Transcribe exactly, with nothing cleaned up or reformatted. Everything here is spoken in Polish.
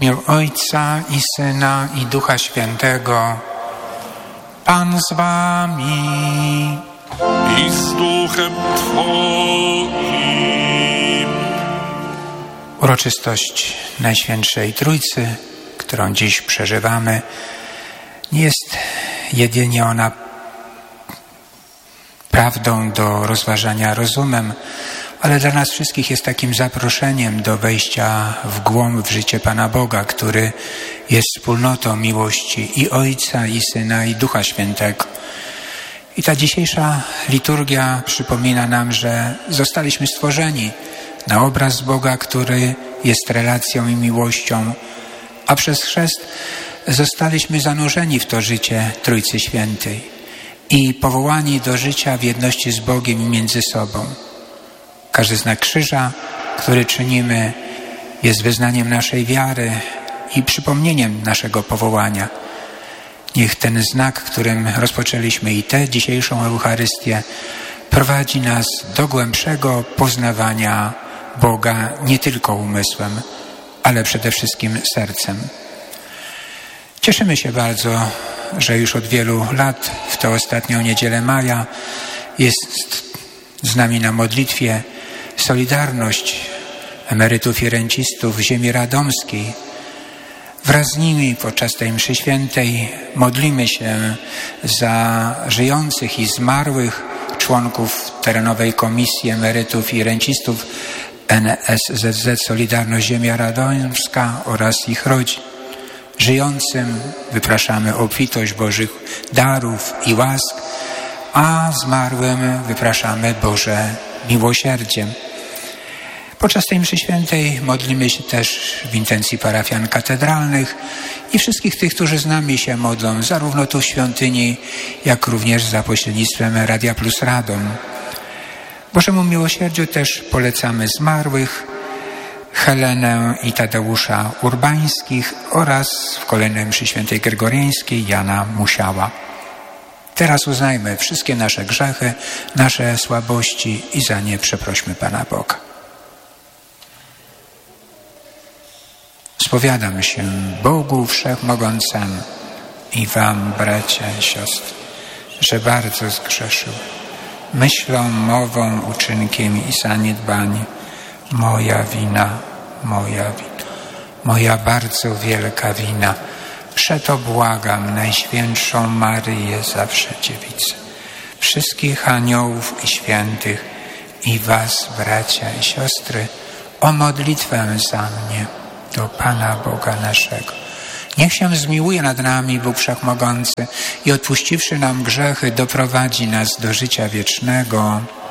imię Ojca i Syna i Ducha Świętego. Pan z wami. I z duchem Twoim. Uroczystość Najświętszej Trójcy, którą dziś przeżywamy, nie jest jedynie ona prawdą do rozważania rozumem, ale dla nas wszystkich jest takim zaproszeniem do wejścia w głąb w życie Pana Boga, który jest wspólnotą miłości i Ojca, i Syna, i Ducha Świętego. I ta dzisiejsza liturgia przypomina nam, że zostaliśmy stworzeni na obraz Boga, który jest relacją i miłością, a przez chrzest zostaliśmy zanurzeni w to życie Trójcy Świętej i powołani do życia w jedności z Bogiem i między sobą. Każdy znak krzyża, który czynimy, jest wyznaniem naszej wiary i przypomnieniem naszego powołania. Niech ten znak, którym rozpoczęliśmy i tę dzisiejszą Eucharystię, prowadzi nas do głębszego poznawania Boga nie tylko umysłem, ale przede wszystkim sercem. Cieszymy się bardzo, że już od wielu lat w tę ostatnią niedzielę maja jest z nami na modlitwie Solidarność emerytów i rencistów ziemi radomskiej. Wraz z nimi podczas tej mszy świętej modlimy się za żyjących i zmarłych członków terenowej Komisji Emerytów i Rencistów N S Z Z Solidarność Ziemia Radomska oraz ich rodzin. Żyjącym wypraszamy o obfitość Bożych darów i łask, a zmarłym wypraszamy Boże miłosierdzie. Podczas tej mszy świętej modlimy się też w intencji parafian katedralnych i wszystkich tych, którzy z nami się modlą, zarówno tu w świątyni, jak również za pośrednictwem Radia Plus Radom. Bożemu miłosierdziu też polecamy zmarłych, Helenę i Tadeusza Urbańskich oraz w kolejnej mszy świętej gregoriańskiej Jana Musiała. Teraz uznajmy wszystkie nasze grzechy, nasze słabości i za nie przeprośmy Pana Boga. Spowiadam się Bogu Wszechmogącemu i wam, bracia i siostry, że bardzo zgrzeszyłem myślą, mową, uczynkiem i zaniedbaniem. Moja wina, moja wina, moja bardzo wielka wina. Przeto błagam Najświętszą Maryję, zawsze Dziewicę, wszystkich aniołów i świętych i was, bracia i siostry, o modlitwę za mnie do Pana Boga naszego. Niech się zmiłuje nad nami Bóg Wszechmogący i odpuściwszy nam grzechy, doprowadzi nas do życia wiecznego.